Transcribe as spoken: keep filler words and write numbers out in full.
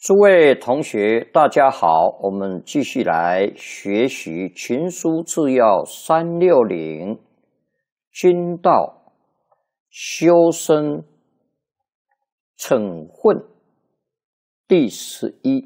诸位同学，大家好，我们继续来学习《群书治要》三六零，君道修身成混第十一。